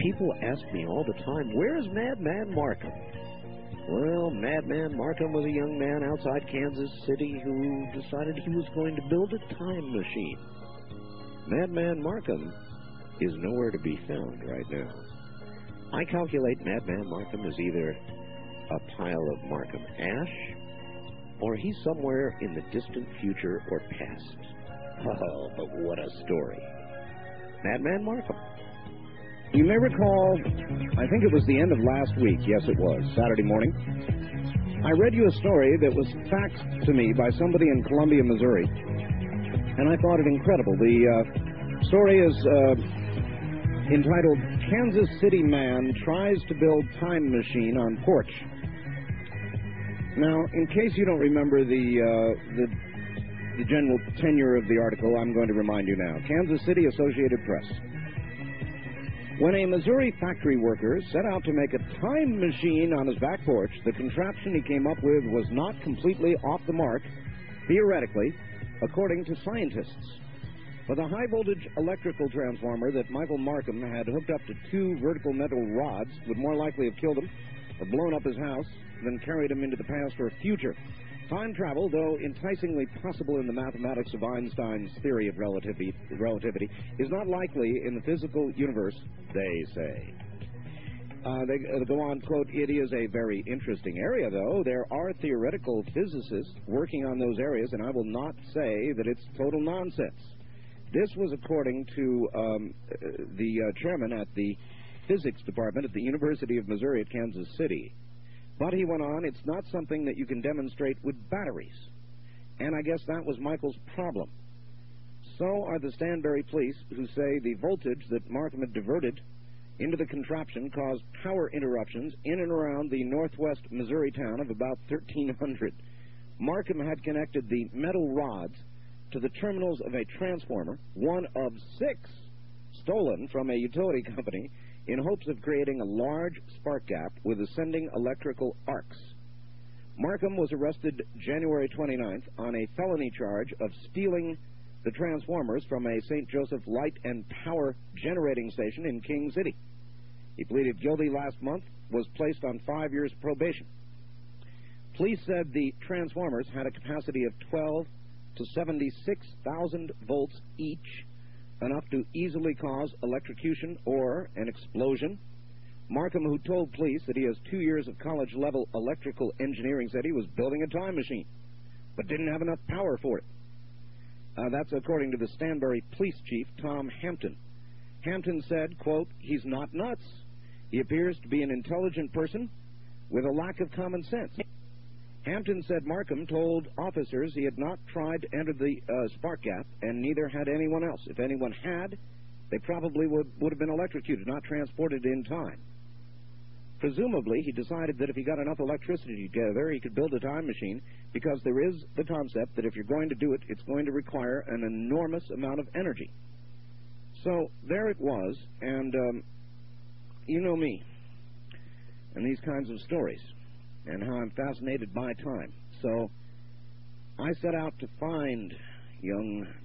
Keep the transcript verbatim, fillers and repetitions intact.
people ask me all the time, where's Madman Markham? Well, Madman Markham was a young man outside Kansas City who decided he was going to build a time machine. Madman Markham is nowhere to be found right now. I calculate Madman Markham is either a pile of Markham ash, or he's somewhere in the distant future or past. Oh, but what a story. Madman Markham. You may recall, I think it was the end of last week, yes it was, Saturday morning, I read you a story that was faxed to me by somebody in Columbia, Missouri, and I thought it incredible. The uh, story is uh, entitled, Kansas City Man Tries to Build Time Machine on Porch. Now, in case you don't remember the, uh, the, the general tenure of the article, I'm going to remind you now. Kansas City Associated Press. When a Missouri factory worker set out to make a time machine on his back porch, the contraption he came up with was not completely off the mark, theoretically, according to scientists. But the high-voltage electrical transformer that Michael Markham had hooked up to two vertical metal rods would more likely have killed him or blown up his house than carried him into the past or future. Time travel, though enticingly possible in the mathematics of Einstein's theory of relativity, relativity is not likely in the physical universe, they say. Uh, they, uh, go on, quote, it is a very interesting area, though. There are theoretical physicists working on those areas, and I will not say that it's total nonsense. This was according to um, the uh, chairman at the physics department at the University of Missouri at Kansas City. But he went on, it's not something that you can demonstrate with batteries. And I guess that was Michael's problem. So are the Stanberry police, who say the voltage that Markham had diverted into the contraption caused power interruptions in and around the northwest Missouri town of about thirteen hundred. Markham had connected the metal rods to the terminals of a transformer, one of six stolen from a utility company, in hopes of creating a large spark gap with ascending electrical arcs. Markham was arrested January twenty-ninth on a felony charge of stealing the transformers from a Saint Joseph Light and Power generating station in King City. He pleaded guilty last month, was placed on five years probation. Police said the transformers had a capacity of twelve to seventy-six thousand volts each, enough to easily cause electrocution or an explosion. Markham, who told police that he has two years of college-level electrical engineering, said he was building a time machine, but didn't have enough power for it. Uh, that's according to the Stanberry police chief, Tom Hampton. Hampton said, quote, he's not nuts. He appears to be an intelligent person with a lack of common sense. Hampton said Markham told officers he had not tried to enter the uh, spark gap, and neither had anyone else. If anyone had, they probably would, would have been electrocuted, not transported in time. Presumably, he decided that if he got enough electricity together, he could build a time machine, because there is the concept that if you're going to do it, it's going to require an enormous amount of energy. So there it was, and um, you know me, and these kinds of stories, and how I'm fascinated by time. So I set out to find young